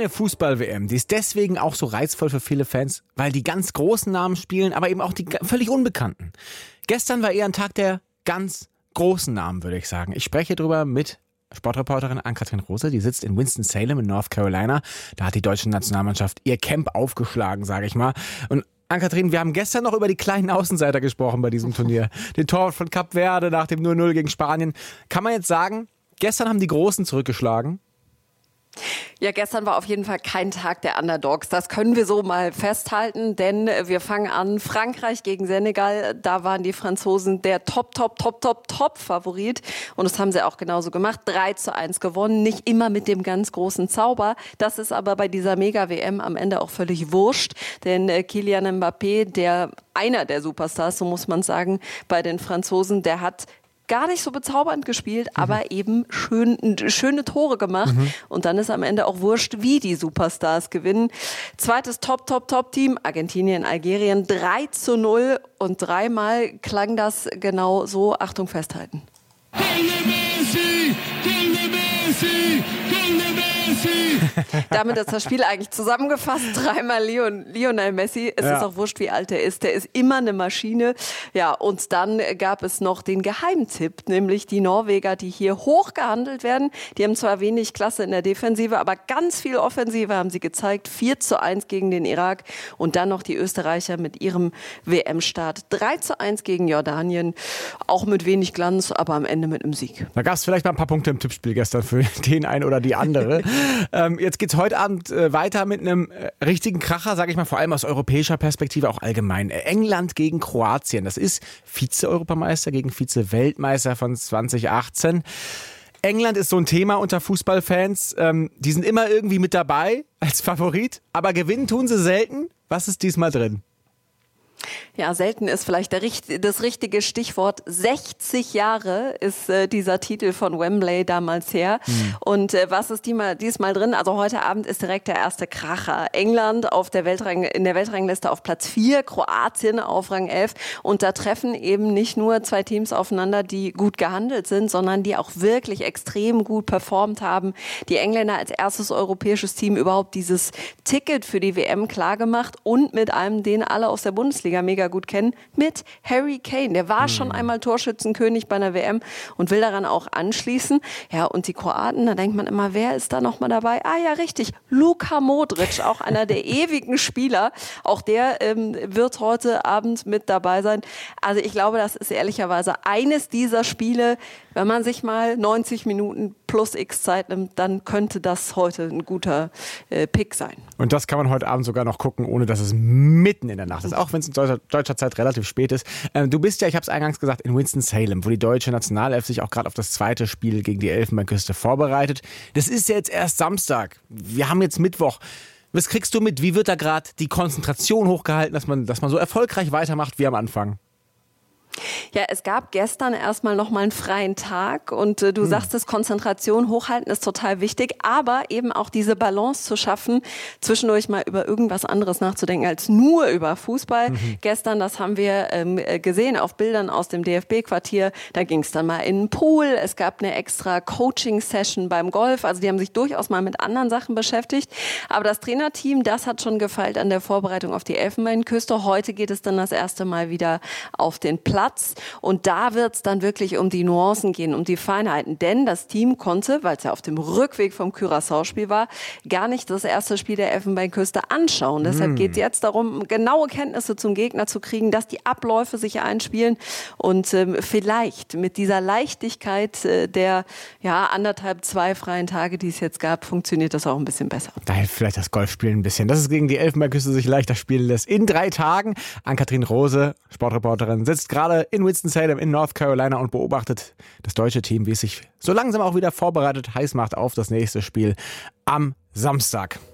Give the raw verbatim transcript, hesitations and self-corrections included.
Eine Fußball-W M, die ist deswegen auch so reizvoll für viele Fans, weil die ganz großen Namen spielen, aber eben auch die völlig Unbekannten. Gestern war eher ein Tag der ganz großen Namen, würde ich sagen. Ich spreche drüber mit Sportreporterin Ann-Kathrin Rose, die sitzt in Winston-Salem in North Carolina. Da hat die deutsche Nationalmannschaft ihr Camp aufgeschlagen, sage ich mal. Und Ann-Kathrin, wir haben gestern noch über die kleinen Außenseiter gesprochen bei diesem Turnier. Den Torwart von Kap Verde nach dem null null gegen Spanien. Kann man jetzt sagen, gestern haben die Großen zurückgeschlagen? Ja, gestern war auf jeden Fall kein Tag der Underdogs. Das können wir so mal festhalten, denn wir fangen an. Frankreich gegen Senegal, da waren die Franzosen der Top, Top, Top, Top, Top-Favorit. Und das haben sie auch genauso gemacht. drei zu eins gewonnen, nicht immer mit dem ganz großen Zauber. Das ist aber bei dieser Mega-W M am Ende auch völlig wurscht. Denn Kylian Mbappé, der einer der Superstars, so muss man sagen, bei den Franzosen, der hat gar nicht so bezaubernd gespielt, mhm. aber eben schön, schöne Tore gemacht. Mhm. Und dann ist am Ende auch wurscht, wie die Superstars gewinnen. Zweites Top, Top, Top-Team, Argentinien, Algerien, drei zu null. Und dreimal klang das genau so. Achtung, festhalten. Damit ist das Spiel eigentlich zusammengefasst. Dreimal Leon, Lionel Messi. Es ja. ist auch wurscht, wie alt er ist. Der ist immer eine Maschine. Ja, und dann gab es noch den Geheimtipp, nämlich die Norweger, die hier hoch gehandelt werden. Die haben zwar wenig Klasse in der Defensive, aber ganz viel Offensive haben sie gezeigt. vier zu eins gegen den Irak. Und dann noch die Österreicher mit ihrem W M-Start. drei zu eins gegen Jordanien. Auch mit wenig Glanz, aber am Ende mit einem Sieg. Da gab es vielleicht mal ein paar Punkte im Tippspiel gestern für den einen oder die andere. ähm, jetzt geht's heute Abend äh, weiter mit einem äh, richtigen Kracher, sage ich mal, vor allem aus europäischer Perspektive, auch allgemein. England gegen Kroatien. Das ist Vize-Europameister gegen Vize-Weltmeister von zwanzig achtzehn. England ist so ein Thema unter Fußballfans. Ähm, die sind immer irgendwie mit dabei als Favorit, aber gewinnen tun sie selten. Was ist diesmal drin? Ja, selten ist vielleicht der, das richtige Stichwort. sechzig Jahre ist äh, dieser Titel von Wembley damals her. Mhm. Und äh, was ist diesmal, diesmal drin? Also heute Abend ist direkt der erste Kracher. England auf der Weltrang, in der Weltrangliste auf Platz vier, Kroatien auf Rang elf. Und da treffen eben nicht nur zwei Teams aufeinander, die gut gehandelt sind, sondern die auch wirklich extrem gut performt haben. Die Engländer als erstes europäisches Team überhaupt dieses Ticket für die W M klargemacht und mit einem, den alle aus der Bundesliga mega gut kennen, mit Harry Kane. Der war mhm. schon einmal Torschützenkönig bei einer W M und will daran auch anschließen. Ja, und die Kroaten, da denkt man immer, wer ist da nochmal dabei? Ah ja, richtig, Luka Modric, auch einer der ewigen Spieler. Auch der ähm, wird heute Abend mit dabei sein. Also ich glaube, das ist ehrlicherweise eines dieser Spiele, wenn man sich mal neunzig Minuten plus X Zeit nimmt, dann könnte das heute ein guter äh, Pick sein. Und das kann man heute Abend sogar noch gucken, ohne dass es mitten in der Nacht ist, auch wenn es in deutscher, deutscher Zeit relativ spät ist. Ähm, du bist ja, ich habe es eingangs gesagt, in Winston-Salem, wo die deutsche Nationalelf sich auch gerade auf das zweite Spiel gegen die Elfenbeinküste vorbereitet. Das ist ja jetzt erst Samstag. Wir haben jetzt Mittwoch. Was kriegst du mit? Wie wird da gerade die Konzentration hochgehalten, dass man, dass man so erfolgreich weitermacht wie am Anfang? Ja, es gab gestern erstmal noch mal einen freien Tag und äh, du hm. sagst es, Konzentration hochhalten ist total wichtig, aber eben auch diese Balance zu schaffen, zwischendurch mal über irgendwas anderes nachzudenken als nur über Fußball. Mhm. Gestern, das haben wir ähm, gesehen auf Bildern aus dem D F B-Quartier, da ging es dann mal in den Pool, es gab eine extra Coaching-Session beim Golf, also die haben sich durchaus mal mit anderen Sachen beschäftigt, aber das Trainerteam, das hat schon gefeilt an der Vorbereitung auf die Elfenbeinküste. Heute geht es dann das erste Mal wieder auf den Platz. Und da wird es dann wirklich um die Nuancen gehen, um die Feinheiten. Denn das Team konnte, weil es ja auf dem Rückweg vom Curaçao-Spiel war, gar nicht das erste Spiel der Elfenbeinküste anschauen. Deshalb mm. geht es jetzt darum, genaue Kenntnisse zum Gegner zu kriegen, dass die Abläufe sich einspielen und ähm, vielleicht mit dieser Leichtigkeit äh, der ja, anderthalb, zwei freien Tage, die es jetzt gab, funktioniert das auch ein bisschen besser. Da hilft vielleicht das Golfspielen ein bisschen. Dass es gegen die Elfenbeinküste sich leichter spielen lässt. In drei Tagen. Ann-Kathrin Rose, Sportreporterin, sitzt gerade in Winston-Salem in North Carolina und beobachtet das deutsche Team, wie es sich so langsam auch wieder vorbereitet, heiß macht auf das nächste Spiel am Samstag.